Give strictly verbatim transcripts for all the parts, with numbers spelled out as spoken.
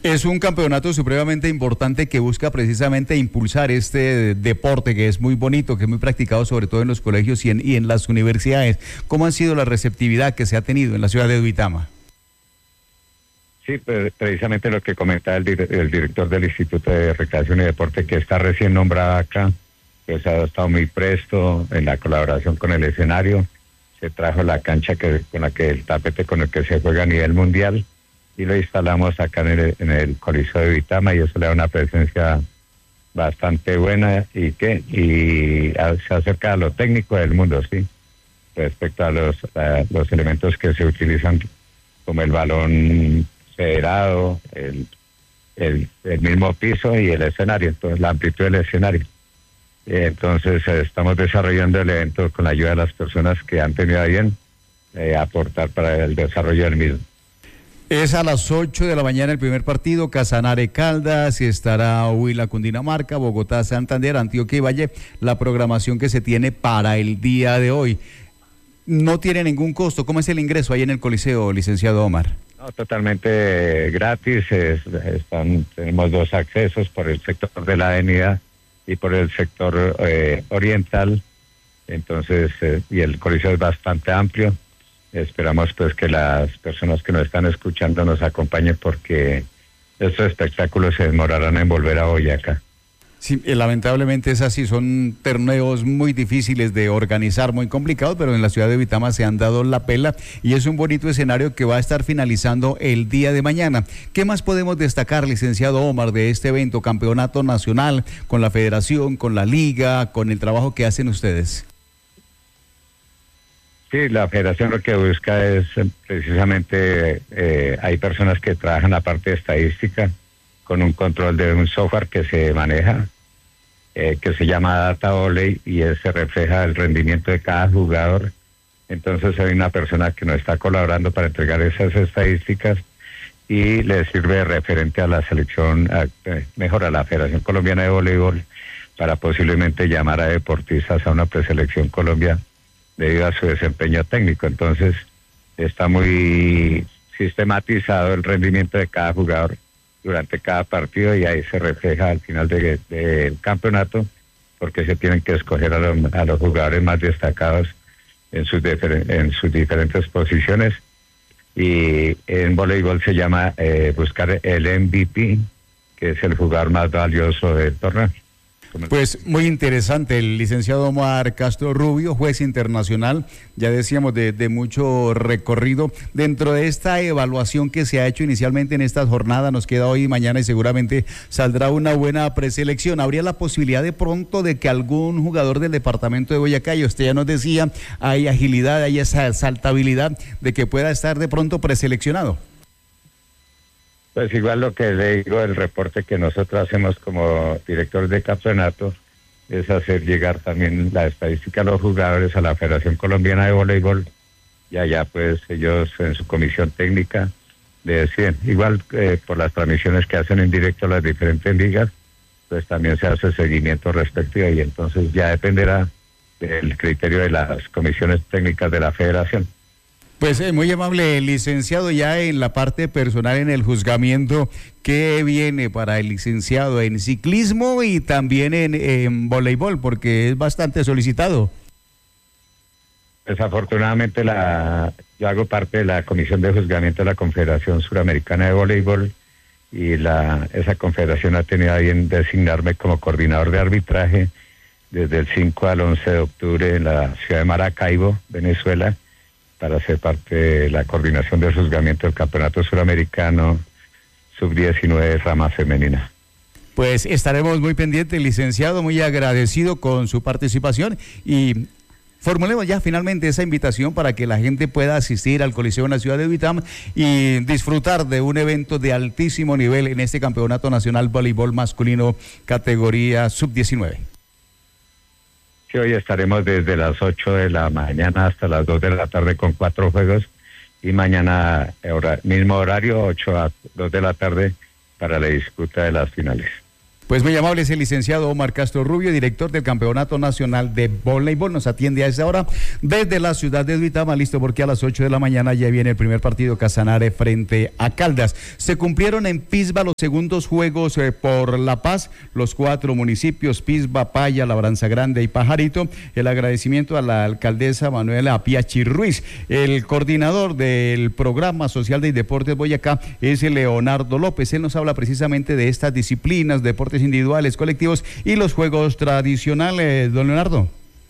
Es un campeonato supremamente importante que busca precisamente impulsar este deporte que es muy bonito, que es muy practicado sobre todo en los colegios y en, y en las universidades. ¿Cómo ha sido la receptividad que se ha tenido en la ciudad de Duitama? Sí, pues, precisamente lo que comentaba el, el director del Instituto de Recreación y Deporte, que está recién nombrado acá, pues ha estado muy presto en la colaboración con el escenario. Se trajo la cancha que, con la que el tapete con el que se juega a nivel mundial y lo instalamos acá en el, en el Coliseo de Duitama, y eso le da una presencia bastante buena y que y a, se acerca a lo técnico del mundo, sí, respecto a los, a los elementos que se utilizan, como el balón federado, el, el, el mismo piso y el escenario, entonces la amplitud del escenario. Entonces eh, estamos desarrollando el evento con la ayuda de las personas que han tenido a bien eh, aportar para el desarrollo del mismo. Es a las ocho de la mañana el primer partido, Casanare Caldas, y estará Huila Cundinamarca, Bogotá Santander, Antioquia y Valle, la programación que se tiene para el día de hoy. No tiene ningún costo. ¿Cómo es el ingreso ahí en el Coliseo, licenciado Omar? No, totalmente gratis. Es, están, tenemos dos accesos, por el sector de la avenida y por el sector eh, oriental. Entonces, eh, y el Coliseo es bastante amplio. Esperamos pues que las personas que nos están escuchando nos acompañen, porque estos espectáculos se demorarán en volver a Boyacá. Sí, lamentablemente es así, son torneos muy difíciles de organizar, muy complicados, pero en la ciudad de Duitama se han dado la pela y es un bonito escenario que va a estar finalizando el día de mañana. ¿Qué más podemos destacar, licenciado Omar, de este evento, campeonato nacional, con la federación, con la liga, con el trabajo que hacen ustedes? Sí, la federación lo que busca es precisamente, eh, hay personas que trabajan la parte de estadística con un control de un software que se maneja, eh, que se llama Data Volley, y ese refleja el rendimiento de cada jugador. Entonces hay una persona que nos está colaborando para entregar esas estadísticas y le sirve de referente a la selección, a, eh, mejor a la Federación Colombiana de Voleibol, para posiblemente llamar a deportistas a una preselección Colombia debido a su desempeño técnico. Entonces está muy sistematizado el rendimiento de cada jugador durante cada partido, y ahí se refleja al final del de, de campeonato, porque se tienen que escoger a, lo, a los jugadores más destacados en sus, difer, en sus diferentes posiciones, y en voleibol se llama eh, buscar el M V P, que es el jugador más valioso del torneo. Pues muy interesante, el licenciado Omar Castro Rubio, juez internacional, ya decíamos de, de mucho recorrido. Dentro de esta evaluación que se ha hecho inicialmente en estas jornadas, nos queda hoy y mañana y seguramente saldrá una buena preselección. ¿Habría la posibilidad de pronto de que algún jugador del departamento de Boyacá, y usted ya nos decía, hay agilidad, hay esa saltabilidad de que pueda estar de pronto preseleccionado? Pues igual lo que le digo, el reporte que nosotros hacemos como director de campeonato es hacer llegar también la estadística a los jugadores a la Federación Colombiana de Voleibol, y allá pues ellos en su comisión técnica le deciden. Igual eh, por las transmisiones que hacen en directo a las diferentes ligas, pues también se hace seguimiento respectivo, y entonces ya dependerá del criterio de las comisiones técnicas de la federación. Pues eh, muy amable, licenciado, ya en la parte personal, en el juzgamiento, ¿qué viene para el licenciado en ciclismo y también en, en voleibol? Porque es bastante solicitado. Desafortunadamente la, yo hago parte de la comisión de juzgamiento de la Confederación Suramericana de Voleibol, y la, esa confederación ha tenido a bien designarme como coordinador de arbitraje desde el cinco al once de octubre en la ciudad de Maracaibo, Venezuela, para ser parte de la coordinación del juzgamiento del Campeonato Suramericano sub diecinueve rama femenina. Pues estaremos muy pendientes, licenciado, muy agradecido con su participación, y formulemos ya finalmente esa invitación para que la gente pueda asistir al Coliseo en la ciudad de Duitama y disfrutar de un evento de altísimo nivel en este Campeonato Nacional Voleibol Masculino categoría sub diecinueve. Hoy estaremos desde las ocho de la mañana hasta las dos de la tarde con cuatro juegos, y mañana hora, mismo horario, ocho a dos de la tarde, para la disputa de las finales. Pues muy amable es el licenciado Omar Castro Rubio, director del Campeonato Nacional de Voleibol. Nos atiende a esta hora desde la ciudad de Duitama, listo porque a las ocho de la mañana ya viene el primer partido Casanare frente a Caldas. Se cumplieron en Pisba los segundos juegos eh, por La Paz, los cuatro municipios, Pisba, Paya, Labranza Grande y Pajarito. El agradecimiento a la alcaldesa Manuela Piachi Ruiz. El coordinador del programa social de Deportes Boyacá es Leonardo López. Él nos habla precisamente de estas disciplinas, deportes individuales, colectivos y los juegos tradicionales. Don Leonardo.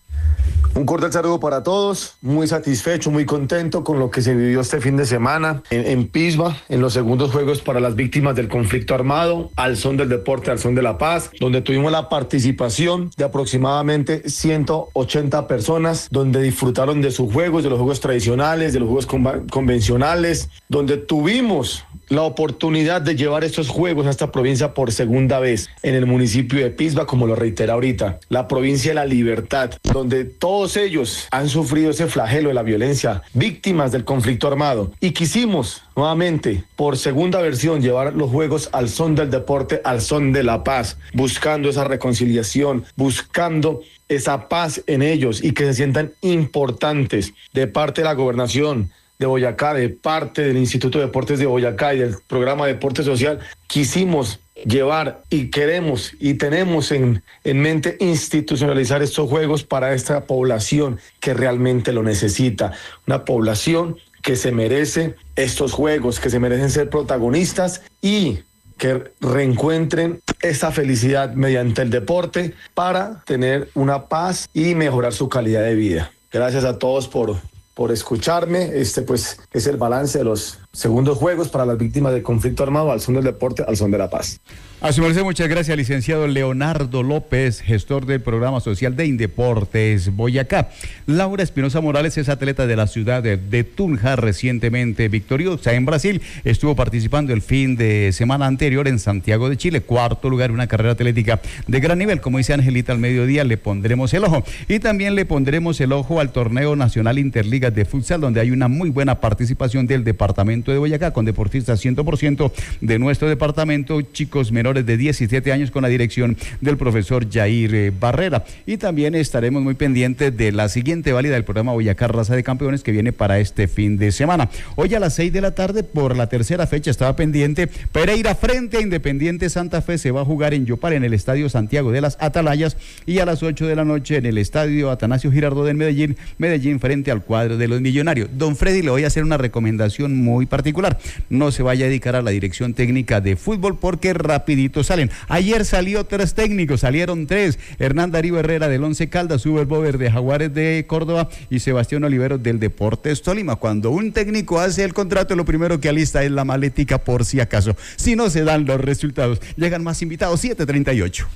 Un cordial saludo para todos, muy satisfecho, muy contento con lo que se vivió este fin de semana en, en Pisba, en los segundos juegos para las víctimas del conflicto armado, al son del deporte, al son de la paz, donde tuvimos la participación de aproximadamente ciento ochenta personas, donde disfrutaron de sus juegos, de los juegos tradicionales, de los juegos con, convencionales, donde tuvimos la oportunidad de llevar estos juegos a esta provincia por segunda vez en el municipio de Pisba, como lo reitera ahorita, la provincia de la libertad, donde todos ellos han sufrido ese flagelo de la violencia, víctimas del conflicto armado, y quisimos nuevamente, por segunda versión, llevar los juegos al son del deporte, al son de la paz, buscando esa reconciliación, buscando esa paz en ellos y que se sientan importantes de parte de la gobernación de Boyacá, de parte del Instituto de Deportes de Boyacá y del programa de Deporte Social. Quisimos llevar y queremos y tenemos en, en mente institucionalizar estos juegos para esta población que realmente lo necesita, una población que se merece estos juegos, que se merecen ser protagonistas y que reencuentren esa felicidad mediante el deporte para tener una paz y mejorar su calidad de vida. Gracias a todos por por escucharme. Este pues es el balance de los segundos juegos para las víctimas del conflicto armado, al son del deporte, al son de la paz. A su merced, muchas gracias, licenciado Leonardo López, gestor del programa social de Indeportes Boyacá. Laura Espinosa Morales es atleta de la ciudad de, de Tunja, recientemente victoriosa en Brasil. Estuvo participando el fin de semana anterior en Santiago de Chile, cuarto lugar en una carrera atlética de gran nivel. Como dice Angelita al mediodía, le pondremos el ojo. Y también le pondremos el ojo al torneo nacional Interligas de futsal, donde hay una muy buena participación del departamento de Boyacá, con deportistas cien por ciento de nuestro departamento, chicos menores de diecisiete años, con la dirección del profesor Jair Barrera. Y también estaremos muy pendientes de la siguiente válida del programa Boyacá Raza de Campeones, que viene para este fin de semana. Hoy a las seis de la tarde, por la tercera fecha, estaba pendiente Pereira frente a Independiente Santa Fe. Se va a jugar en Yopal, en el Estadio Santiago de las Atalayas, y a las ocho de la noche en el Estadio Atanasio Girardot de Medellín, Medellín frente al cuadro de los Millonarios. Don Freddy, le voy a hacer una recomendación muy particular. No se vaya a dedicar a la dirección técnica de fútbol, porque rapidito salen. Ayer salió tres técnicos, salieron tres: Hernán Darío Herrera del Once Caldas, Uber Bover de Jaguares de Córdoba y Sebastián Oliveros del Deportes Tolima. Cuando un técnico hace el contrato, lo primero que alista es la maletica por si acaso. Si no se dan los resultados, llegan más invitados. Siete treinta y ocho.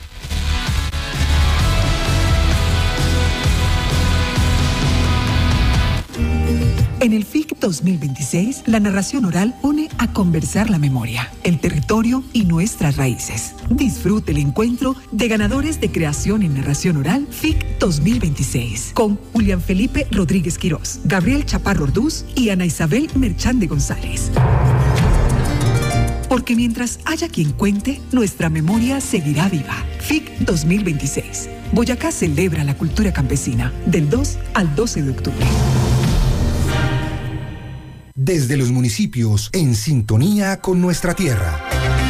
En el F I C dos mil veintiséis, la narración oral une a conversar la memoria, el territorio y nuestras raíces. Disfrute el encuentro de ganadores de creación en narración oral F I C dos mil veintiséis con Julián Felipe Rodríguez Quirós, Gabriel Chaparro Orduz y Ana Isabel Merchán de González. Porque mientras haya quien cuente, nuestra memoria seguirá viva. F I C dos mil veintiséis. Boyacá celebra la cultura campesina del dos al doce de octubre. Desde los municipios, en sintonía con nuestra tierra.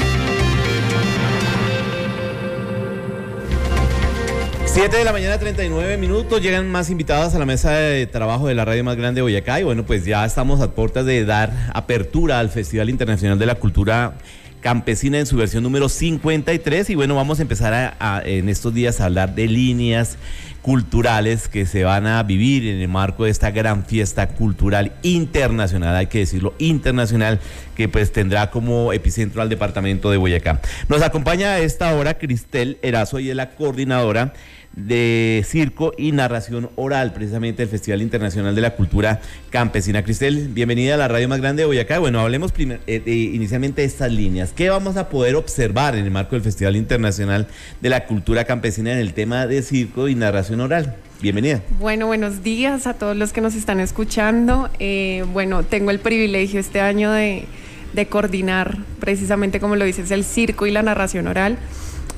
Siete de la mañana, treinta y nueve minutos, llegan más invitadas a la mesa de trabajo de la radio más grande de Boyacá, y bueno, pues ya estamos a puertas de dar apertura al Festival Internacional de la Cultura Campesina en su versión número cincuenta y tres, y bueno, vamos a empezar a, a, en estos días a hablar de líneas culturales que se van a vivir en el marco de esta gran fiesta cultural internacional, hay que decirlo, internacional, que pues tendrá como epicentro al departamento de Boyacá. Nos acompaña a esta hora Cristel Erazo, y es la coordinadora de circo y narración oral, precisamente del Festival Internacional de la Cultura Campesina. Cristel, bienvenida a la radio más grande de Boyacá. Bueno, hablemos primer, eh, de, inicialmente de estas líneas. ¿Qué vamos a poder observar en el marco del Festival Internacional de la Cultura Campesina en el tema de circo y narración oral? Bienvenida. Bueno, buenos días a todos los que nos están escuchando. Eh, bueno, tengo el privilegio este año de, de coordinar, precisamente como lo dices, el circo y la narración oral.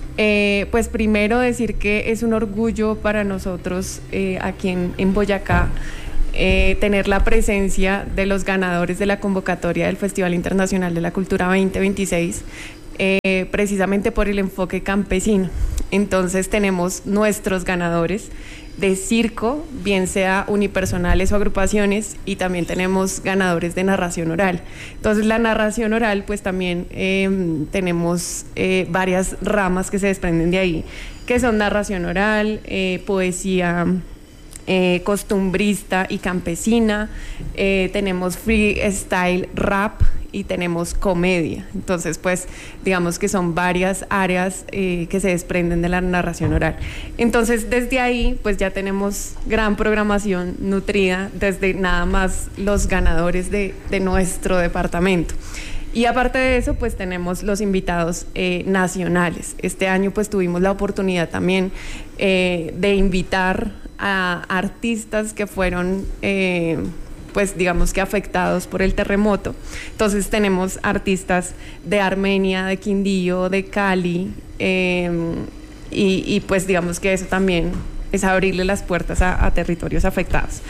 Eh, pues primero decir que es un orgullo para nosotros eh, aquí en, en Boyacá eh, tener la presencia de los ganadores de la convocatoria del Festival Internacional de la Cultura veinte veintiséis, eh, precisamente por el enfoque campesino. Entonces tenemos nuestros ganadores de circo, bien sea unipersonales o agrupaciones, y también tenemos ganadores de narración oral. Entonces la narración oral, pues también eh, tenemos eh, varias ramas que se desprenden de ahí, que son narración oral, eh, poesía eh, costumbrista y campesina, eh, tenemos freestyle rap y tenemos comedia. Entonces, pues, digamos que son varias áreas eh, que se desprenden de la narración oral. Entonces, desde ahí, pues ya tenemos gran programación nutrida desde nada más los ganadores de, de nuestro departamento. Y aparte de eso, pues tenemos los invitados eh, nacionales. Este año, pues, tuvimos la oportunidad también eh, de invitar a artistas que fueron Eh, pues digamos que afectados por el terremoto. Entonces tenemos artistas de Armenia, de Quindío, de Cali, eh, y, y pues digamos que eso también es abrirle las puertas a, a territorios afectados.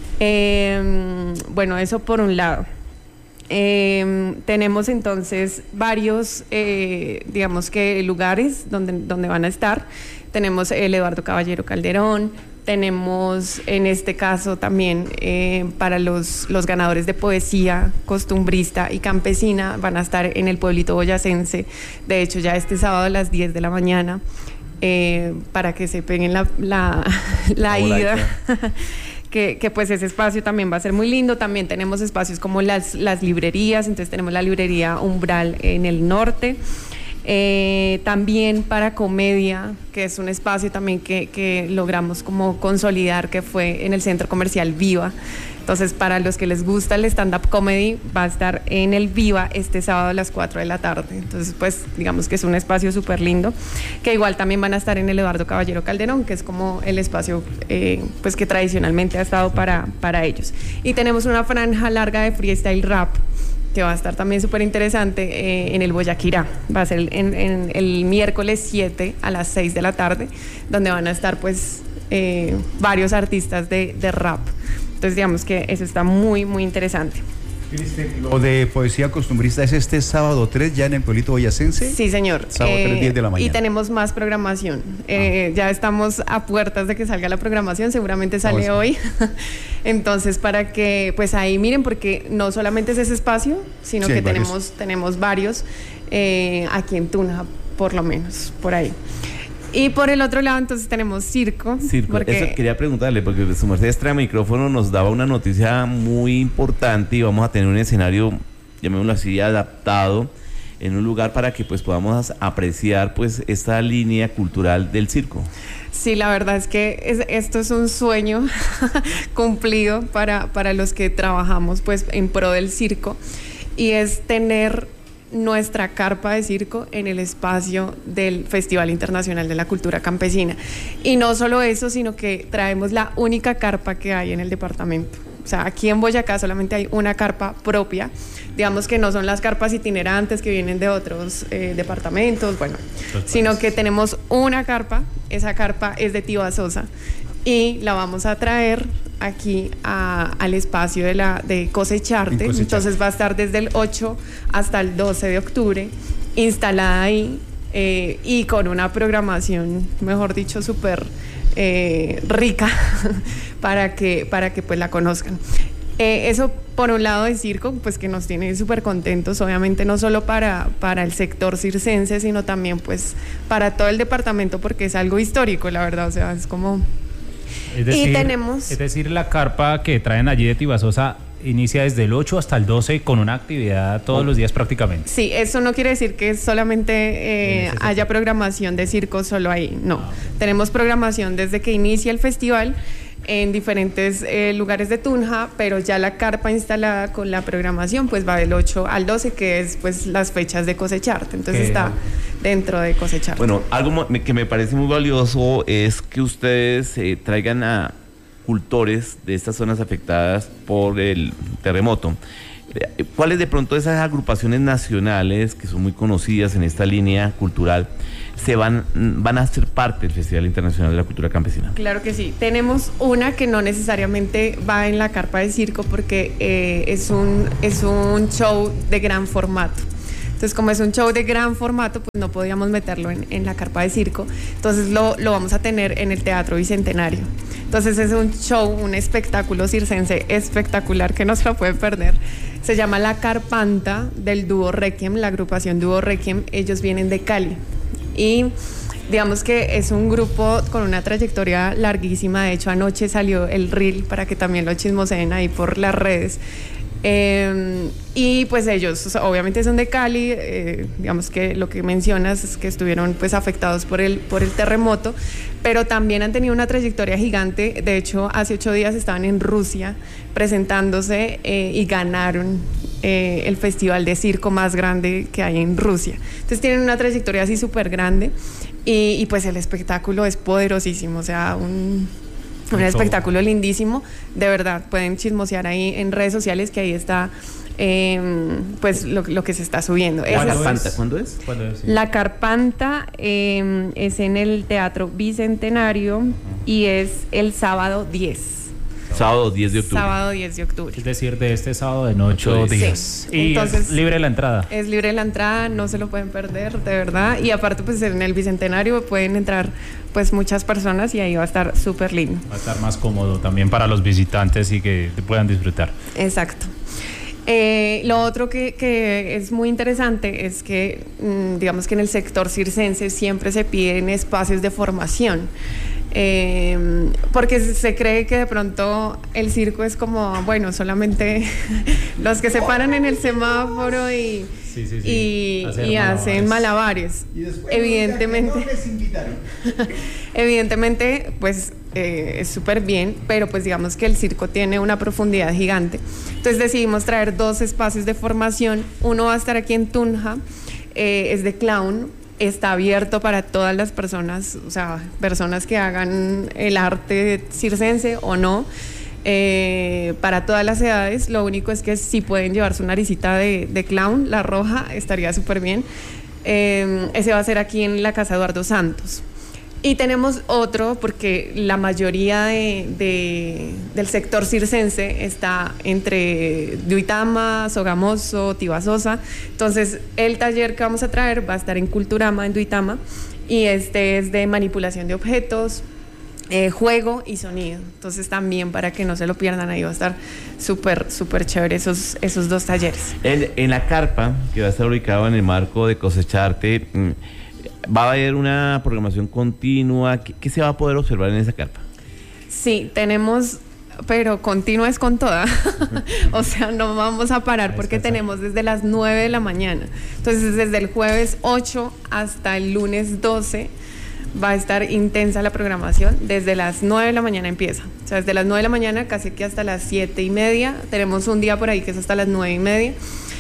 Eh, bueno, eso por un lado. Eh, tenemos entonces varios, eh, digamos que lugares donde, donde van a estar. Tenemos el Eduardo Caballero Calderón. Tenemos en este caso también eh, para los, los ganadores de poesía costumbrista y campesina, van a estar en el pueblito boyacense, de hecho ya este sábado a las diez de la mañana, eh, para que se peguen la, la, la ida. Que, que pues ese espacio también va a ser muy lindo. También tenemos espacios como las, las librerías, entonces tenemos la librería Umbral en el norte. Eh, también para comedia, que es un espacio también que, que logramos como consolidar, que fue en el Centro Comercial Viva. Entonces, para los que les gusta el stand-up comedy, va a estar en el Viva este sábado a las cuatro de la tarde. Entonces, pues, digamos que es un espacio súper lindo, que igual también van a estar en el Eduardo Caballero Calderón, que es como el espacio eh, pues que tradicionalmente ha estado para, para ellos. Y tenemos una franja larga de freestyle rap, que va a estar también súper interesante eh, en el Boyaquirá. Va a ser en, en el miércoles siete a las seis de la tarde, donde van a estar pues eh, varios artistas de, de rap. Entonces digamos que eso está muy, muy interesante. Lo de poesía costumbrista es este sábado tres ya en el pueblito boyacense. Sí, señor. Sábado eh, tres, diez de la mañana. Y tenemos más programación. Eh, ah. Ya estamos a puertas de que salga la programación, seguramente sale oh, sí. hoy. Entonces, para que pues ahí miren, porque no solamente es ese espacio, sino sí, que tenemos, tenemos varios eh, aquí en Tunja, por lo menos, por ahí. Y por el otro lado, entonces tenemos circo. Circo, porque... eso quería preguntarle, porque su merced extra micrófono nos daba una noticia muy importante y vamos a tener un escenario, llamémoslo así, adaptado en un lugar para que pues podamos apreciar pues esta línea cultural del circo. Sí, la verdad es que es, esto es un sueño cumplido para, para los que trabajamos pues en pro del circo, y es tener nuestra carpa de circo en el espacio del Festival Internacional de la Cultura Campesina. Y no solo eso, sino que traemos la única carpa que hay en el departamento. O sea, aquí en Boyacá solamente hay una carpa propia, digamos que no son las carpas itinerantes que vienen de otros eh, departamentos, bueno, sino que tenemos una carpa. Esa carpa es de Tiba Sosa y la vamos a traer aquí a, al espacio de, la, de Cosecharte. Cosecharte. Entonces va a estar desde el ocho hasta el doce de octubre instalada ahí, eh, y con una programación, mejor dicho, súper eh, rica para que, para que pues la conozcan. Eh, eso por un lado de circo, pues que nos tiene súper contentos, obviamente no solo para, para el sector circense, sino también pues para todo el departamento, porque es algo histórico, la verdad, o sea, es como... Es decir, y tenemos... es decir, la carpa que traen allí de Tiba Sosa inicia desde el ocho hasta el doce con una actividad todos oh. los días prácticamente. Sí, eso no quiere decir que solamente eh, haya programación de circo solo ahí, no. Ah. Tenemos programación desde que inicia el festival en diferentes eh, lugares de Tunja, pero ya la carpa instalada con la programación pues va del ocho al doce, que es pues las fechas de Cosecharte, entonces está dentro de Cosecharte. Bueno, algo que me parece muy valioso es que ustedes eh, traigan a cultores de estas zonas afectadas por el terremoto. ¿Cuáles de pronto esas agrupaciones nacionales que son muy conocidas en esta línea cultural se van, van a ser parte del Festival Internacional de la Cultura Campesina? Claro que sí. Tenemos una que no necesariamente va en la carpa de circo porque eh, es, un, es un show de gran formato. Entonces, como es un show de gran formato, pues no podíamos meterlo en, en la carpa de circo. Entonces, lo, lo vamos a tener en el Teatro Bicentenario. Entonces, es un show, un espectáculo circense espectacular que no se lo pueden perder. Se llama La Carpanta del Dúo Requiem, la agrupación Dúo Requiem. Ellos vienen de Cali. Y digamos que es un grupo con una trayectoria larguísima. De hecho, anoche salió el reel para que también lo chismoseen ahí por las redes. Eh, y pues ellos, o sea, obviamente son de Cali, eh, digamos que lo que mencionas es que estuvieron pues afectados por el, por el terremoto, pero también han tenido una trayectoria gigante. De hecho, hace ocho días estaban en Rusia presentándose eh, y ganaron eh, el festival de circo más grande que hay en Rusia. Entonces tienen una trayectoria así súper grande y, y pues el espectáculo es poderosísimo, o sea, un... Un espectáculo lindísimo, de verdad, pueden chismosear ahí en redes sociales que ahí está eh, pues lo, lo que se está subiendo. ¿La Carpanta cuándo es? ¿Cuándo es? Sí. La Carpanta eh, es en el Teatro Bicentenario uh-huh. y es el sábado diez. Sábado diez de octubre. Sábado diez de octubre. Es decir, de este sábado en ocho días. Sí. Y entonces, es libre la entrada. Es libre la entrada, no se lo pueden perder, de verdad. Y aparte, pues en el Bicentenario pueden entrar pues muchas personas y ahí va a estar súper lindo. Va a estar más cómodo también para los visitantes y que puedan disfrutar. Exacto. Eh, lo otro que, que es muy interesante es que, mmm, digamos que en el sector circense siempre se piden espacios de formación. Eh, porque se cree que de pronto el circo es como, bueno, solamente los que se paran en el semáforo y, sí, sí, sí. y, y malabares. hacen malabares. Y después, evidentemente, no les invitaron. Evidentemente, pues eh, es súper bien, pero pues digamos que el circo tiene una profundidad gigante. Entonces decidimos traer dos espacios de formación. Uno va a estar aquí en Tunja, eh, es de clown. Está abierto para todas las personas, o sea, personas que hagan el arte circense o no, eh, para todas las edades. Lo único es que si pueden llevar su naricita de, de clown, la roja, estaría súper bien. Eh, ese va a ser aquí en la Casa Eduardo Santos. Y tenemos otro, porque la mayoría de, de, del sector circense está entre Duitama, Sogamoso, Tibasosa. Entonces, el taller que vamos a traer va a estar en Culturama, en Duitama, y este es de manipulación de objetos, eh, juego y sonido. Entonces, también para que no se lo pierdan, ahí va a estar súper, súper chévere esos, esos dos talleres. En, en la carpa, que va a estar ubicado en el marco de Cosecharte, ¿va a haber una programación continua? ¿Qué, qué se va a poder observar en esa carpa? Sí, tenemos, pero continua es con toda. O sea, no vamos a parar porque tenemos desde las nueve de la mañana. Entonces, desde el jueves ocho hasta el lunes doce va a estar intensa la programación. Desde las nueve de la mañana empieza. O sea, desde las nueve de la mañana casi que hasta las siete y media. Tenemos un día por ahí que es hasta las nueve y media.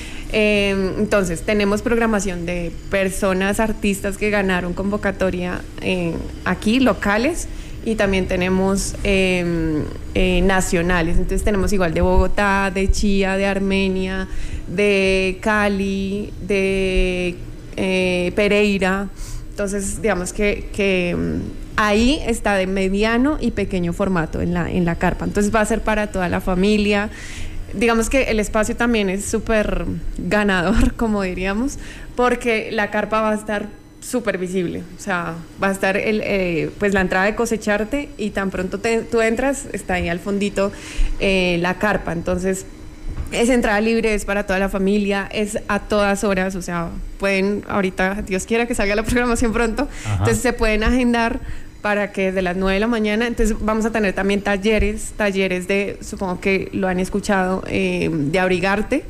Eh, entonces, tenemos programación de personas, artistas que ganaron convocatoria eh, aquí, locales, y también tenemos eh, eh, nacionales. Entonces, tenemos igual de Bogotá, de Chía, de Armenia, de Cali, de eh, Pereira. Entonces, digamos que, que ahí está de mediano y pequeño formato en la, en la carpa. Entonces, va a ser para toda la familia. Digamos que el espacio también es súper ganador, como diríamos, porque la carpa va a estar súper visible. O sea, va a estar el, eh, pues la entrada de Cosecharte y tan pronto te, tú entras, está ahí al fondito eh, la carpa. Entonces, es entrada libre, es para toda la familia, es a todas horas. O sea, pueden, ahorita, Dios quiera que salga la programación pronto, Ajá. entonces se pueden agendar para que desde las nueve de la mañana, entonces vamos a tener también talleres, talleres de, supongo que lo han escuchado, eh, de Abrigarte,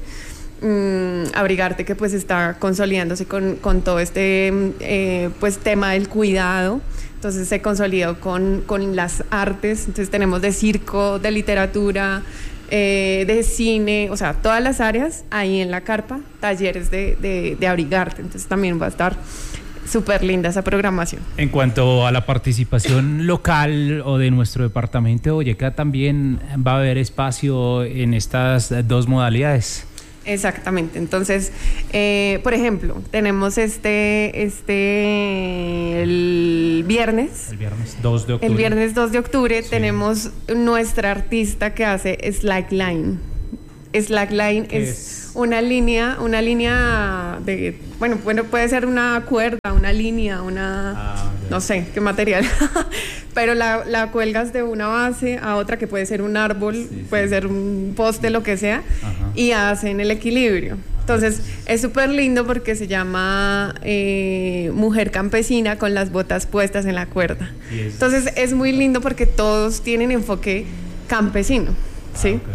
mm, Abrigarte que pues está consolidándose con, con todo este eh, pues tema del cuidado. Entonces se consolidó con, con las artes. Entonces tenemos de circo, de literatura, eh, de cine, o sea, todas las áreas ahí en la carpa, talleres de, de, de Abrigarte. Entonces también va a estar súper linda esa programación. En cuanto a la participación local o de nuestro departamento de Boyacá, también va a haber espacio en estas dos modalidades. Exactamente. Entonces, eh, por ejemplo, tenemos este, este, el viernes. El viernes dos de octubre. El viernes dos de octubre Sí. tenemos nuestra artista que hace slackline. Slackline es, es una línea, una línea de, bueno, bueno, puede ser una cuerda, una línea, una, ah, no sé qué material, pero la, la cuelgas de una base a otra que puede ser un árbol, sí, puede sí. ser un poste, lo que sea, Ajá. y hacen el equilibrio. Entonces es súper lindo porque se llama eh, Mujer Campesina con las botas puestas en la cuerda. Y es- Entonces es muy lindo porque todos tienen enfoque campesino, ¿sí? Ah, ok.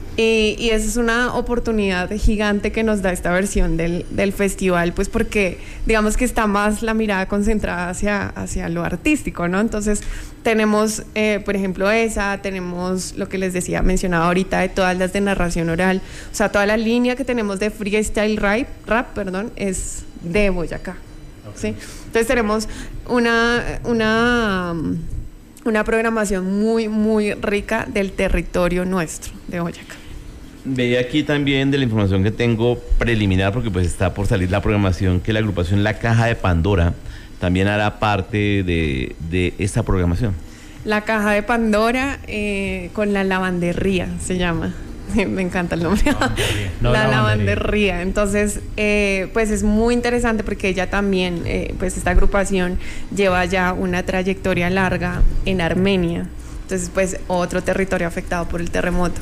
Y, y esa es una oportunidad gigante que nos da esta versión del, del festival, pues porque digamos que está más la mirada concentrada hacia, hacia lo artístico, ¿no? Entonces tenemos, eh, por ejemplo, esa, tenemos lo que les decía, mencionaba ahorita, de todas las de narración oral, o sea, toda la línea que tenemos de freestyle rap, rap perdón, es de Boyacá, ¿sí? Entonces tenemos una... una una programación muy, muy rica del territorio nuestro de Boyacá. Veía aquí también de la información que tengo preliminar, porque pues está por salir la programación, que la agrupación La Caja de Pandora también hará parte de, de esta programación. La Caja de Pandora eh, con la lavandería se llama. Me encanta el nombre. Lavandería. No, la lavandería. lavandería. Entonces, eh, pues es muy interesante porque ella también, eh, pues esta agrupación lleva ya una trayectoria larga en Armenia. Entonces, pues otro territorio afectado por el terremoto.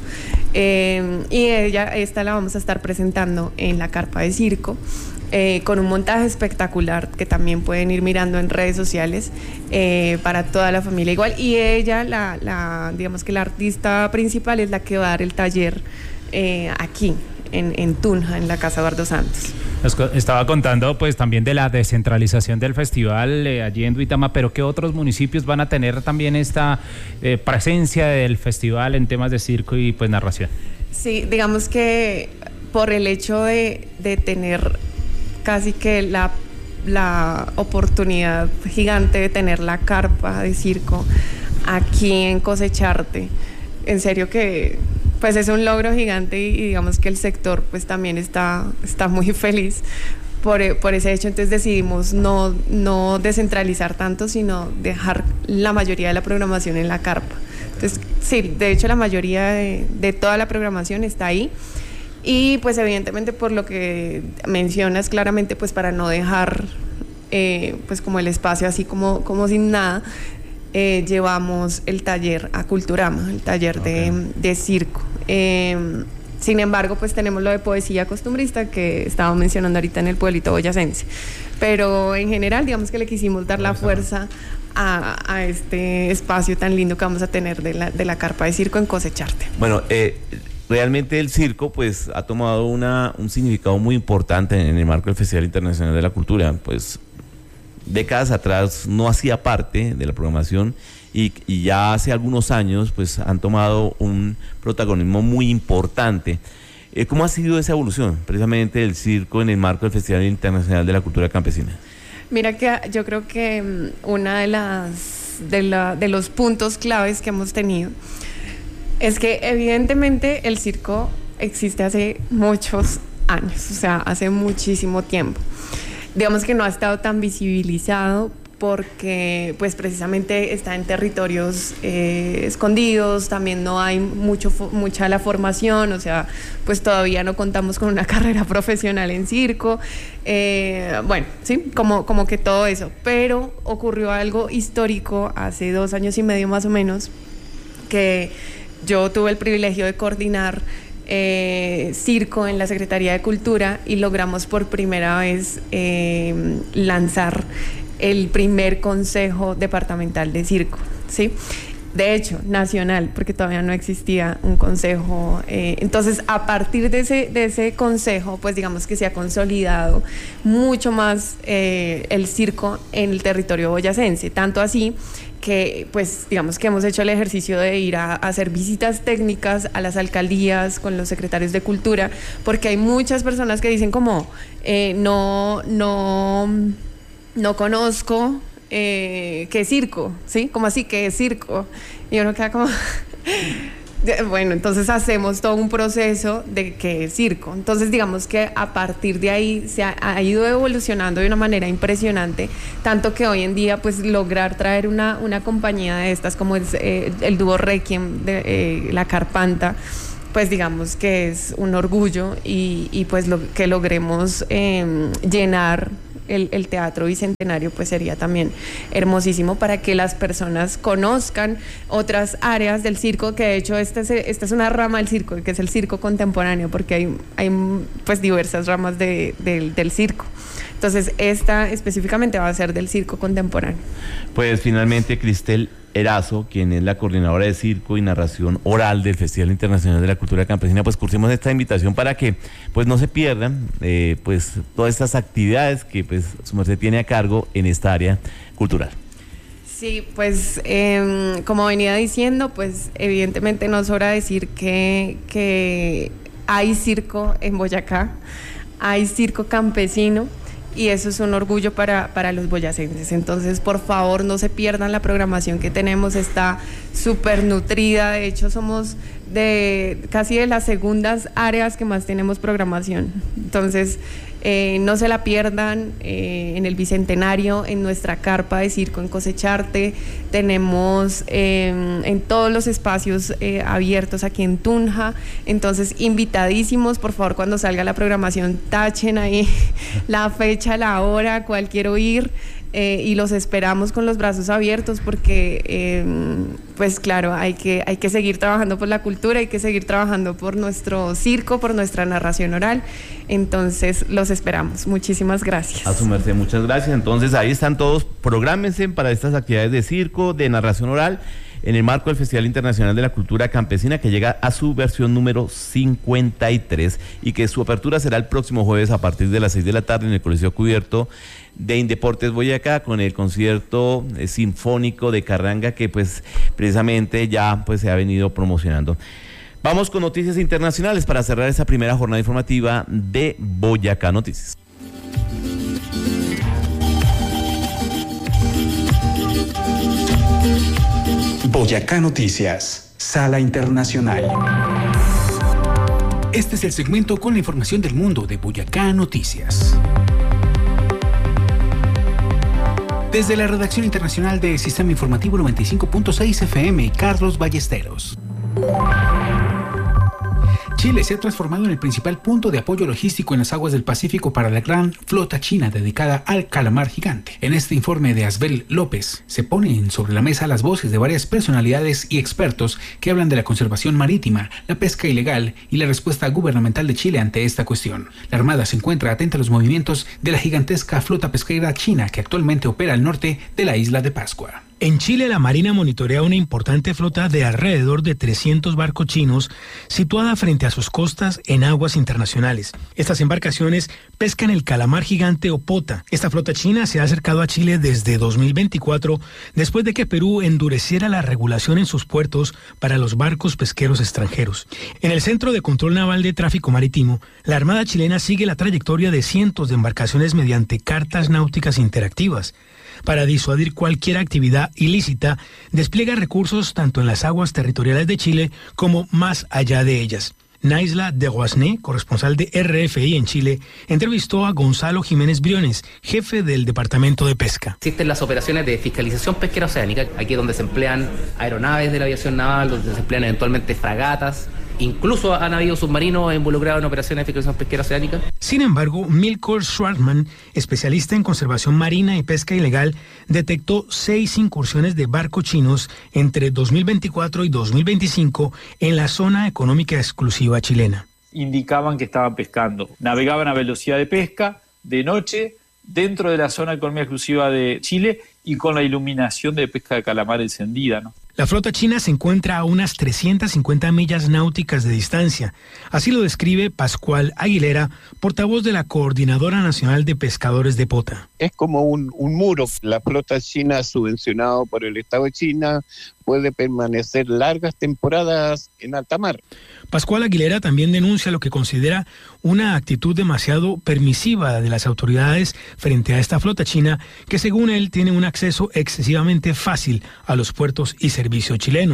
Eh, y ella, esta la vamos a estar presentando en la carpa de circo. Eh, con un montaje espectacular que también pueden ir mirando en redes sociales eh, para toda la familia igual, y ella, la, la, digamos que la artista principal es la que va a dar el taller eh, aquí en, en Tunja, en la Casa Eduardo Santos. Nos co- estaba contando pues también de la descentralización del festival eh, allí en Duitama, pero ¿qué otros municipios van a tener también esta eh, presencia del festival en temas de circo y pues narración? Sí, digamos que por el hecho de, de tener casi que la, la oportunidad gigante de tener la carpa de circo aquí en Cosecharte, en serio que pues es un logro gigante y, y digamos que el sector pues también está, está muy feliz por, por ese hecho. Entonces decidimos no, no descentralizar tanto, sino dejar la mayoría de la programación en la carpa. Entonces sí, de hecho la mayoría de, de toda la programación está ahí. Y pues evidentemente por lo que mencionas claramente, pues para no dejar eh, pues como el espacio así como, como sin nada, eh, llevamos el taller a Culturama, el taller okay. de, de circo. Eh, sin embargo, pues tenemos lo de poesía costumbrista que estaba mencionando ahorita en el pueblito boyacense. Pero en general, digamos que le quisimos dar la fuerza a, a este espacio tan lindo que vamos a tener de la, de la carpa de circo en Cosecharte. Bueno, eh... realmente el circo pues ha tomado una, un significado muy importante en el marco del Festival Internacional de la Cultura. Pues décadas atrás no hacía parte de la programación y, y ya hace algunos años pues han tomado un protagonismo muy importante. Eh, ¿Cómo ha sido esa evolución precisamente del circo en el marco del Festival Internacional de la Cultura Campesina? Mira que yo creo que una de las de, la, de los puntos claves que hemos tenido es que evidentemente el circo existe hace muchos años, o sea, hace muchísimo tiempo. Digamos que no ha estado tan visibilizado porque pues precisamente está en territorios eh, escondidos, también no hay mucho, mucha la formación, o sea, pues todavía no contamos con una carrera profesional en circo, eh, bueno, sí, como, como que todo eso, pero ocurrió algo histórico hace dos años y medio más o menos, que yo tuve el privilegio de coordinar eh, circo en la Secretaría de Cultura y logramos por primera vez eh, lanzar el primer consejo departamental de circo, ¿sí? De hecho, nacional, porque todavía no existía un consejo. Eh, entonces, a partir de ese, de ese consejo, pues digamos que se ha consolidado mucho más eh, el circo en el territorio boyacense, tanto así que pues digamos que hemos hecho el ejercicio de ir a, a hacer visitas técnicas a las alcaldías con los secretarios de cultura, porque hay muchas personas que dicen como eh, no, no, no conozco eh, qué es circo, ¿sí? Como así, ¿qué es circo? Y uno queda como... Bueno, entonces hacemos todo un proceso de qué es circo. Entonces digamos que a partir de ahí se ha, ha ido evolucionando de una manera impresionante, tanto que hoy en día pues lograr traer una, una compañía de estas como es, eh, el dúo Requiem de eh, La Carpanta, pues digamos que es un orgullo y, y pues lo que logremos eh, llenar El, el Teatro Bicentenario pues sería también hermosísimo para que las personas conozcan otras áreas del circo, que de hecho esta es, esta es una rama del circo, que es el circo contemporáneo, porque hay, hay pues diversas ramas de, de, del circo. Entonces esta específicamente va a ser del circo contemporáneo. Pues finalmente Cristel Erazo, quien es la coordinadora de circo y narración oral del Festival Internacional de la Cultura Campesina, pues cursemos esta invitación para que pues no se pierdan eh, pues todas estas actividades que pues su merced tiene a cargo en esta área cultural. Sí, pues eh, como venía diciendo, pues evidentemente no sobra decir que, que hay circo en Boyacá, hay circo campesino, y eso es un orgullo para, para los boyacenses. Entonces, por favor, no se pierdan la programación que tenemos, está súper nutrida. De hecho, somos de casi de las segundas áreas que más tenemos programación. Entonces, eh, no se la pierdan eh, en el Bicentenario, en nuestra carpa de circo en Cosecharte. Tenemos eh, en todos los espacios eh, abiertos aquí en Tunja. Entonces, invitadísimos, por favor, cuando salga la programación, tachen ahí la fecha, la hora, cuál quiero ir. Eh, y los esperamos con los brazos abiertos porque, eh, pues claro, hay que, hay que seguir trabajando por la cultura, hay que seguir trabajando por nuestro circo, por nuestra narración oral. Entonces, los esperamos. Muchísimas gracias. A su merced, muchas gracias. Entonces, ahí están todos. Prográmense para estas actividades de circo, de narración oral, en el marco del Festival Internacional de la Cultura Campesina, que llega a su versión número cincuenta y tres y que su apertura será el próximo jueves a partir de las seis de la tarde en el Coliseo Cubierto de Indeportes Boyacá, con el concierto eh, sinfónico de Carranga, que pues precisamente ya pues se ha venido promocionando. Vamos con noticias internacionales para cerrar esta primera jornada informativa de Boyacá Noticias. Boyacá Noticias, Sala Internacional. Este es el segmento con la información del mundo de Boyacá Noticias. Desde la redacción internacional de Sistema Informativo noventa y cinco punto seis F M, Carlos Ballesteros. Chile se ha transformado en el principal punto de apoyo logístico en las aguas del Pacífico para la gran flota china dedicada al calamar gigante. En este informe de Asbel López se ponen sobre la mesa las voces de varias personalidades y expertos que hablan de la conservación marítima, la pesca ilegal y la respuesta gubernamental de Chile ante esta cuestión. La Armada se encuentra atenta a los movimientos de la gigantesca flota pesquera china que actualmente opera al norte de la isla de Pascua. En Chile, la Marina monitorea una importante flota de alrededor de trescientos barcos chinos situada frente a sus costas en aguas internacionales. Estas embarcaciones pescan el calamar gigante o pota. Esta flota china se ha acercado a Chile desde dos mil veinticuatro, después de que Perú endureciera la regulación en sus puertos para los barcos pesqueros extranjeros. En el Centro de Control Naval de Tráfico Marítimo, la Armada chilena sigue la trayectoria de cientos de embarcaciones mediante cartas náuticas interactivas. Para disuadir cualquier actividad ilícita, despliega recursos tanto en las aguas territoriales de Chile como más allá de ellas. Naisla de Guasné, corresponsal de R F I en Chile, entrevistó a Gonzalo Jiménez Briones, jefe del Departamento de Pesca. Existen las operaciones de fiscalización pesquera oceánica, aquí es donde se emplean aeronaves de la aviación naval, donde se emplean eventualmente fragatas. Incluso han habido submarinos involucrados en operaciones de fiscalización pesquera oceánica. Sin embargo, Milko Schwartzman, especialista en conservación marina y pesca ilegal, detectó seis incursiones de barcos chinos entre dos mil veinticuatro y dos mil veinticinco en la zona económica exclusiva chilena. Indicaban que estaban pescando. Navegaban a velocidad de pesca, de noche, dentro de la zona económica exclusiva de Chile y con la iluminación de pesca de calamar encendida, ¿no? La flota china se encuentra a unas trescientas cincuenta millas náuticas de distancia. Así lo describe Pascual Aguilera, portavoz de la Coordinadora Nacional de Pescadores de Pota. Es como un, un muro. La flota china, subvencionada por el Estado de China, puede permanecer largas temporadas en alta mar. Pascual Aguilera también denuncia lo que considera una actitud demasiado permisiva de las autoridades frente a esta flota china, que según él tiene un acceso excesivamente fácil a los puertos y servicios chilenos.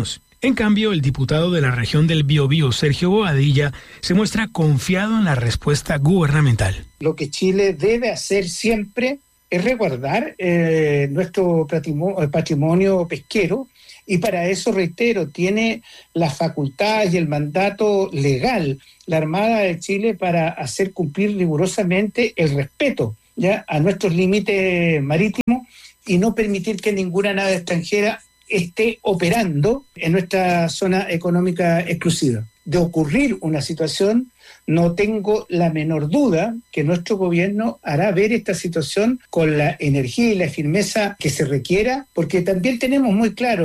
En cambio, el diputado de la región del Biobío, Sergio Bobadilla, se muestra confiado en la respuesta gubernamental. Lo que Chile debe hacer siempre es resguardar eh, nuestro patrimonio pesquero, y para eso, reitero, tiene las facultades y el mandato legal la Armada de Chile para hacer cumplir rigurosamente el respeto ya a nuestros límites marítimos y no permitir que ninguna nave extranjera esté operando en nuestra zona económica exclusiva. De ocurrir una situación, no tengo la menor duda que nuestro gobierno hará ver esta situación con la energía y la firmeza que se requiera, porque también tenemos muy claro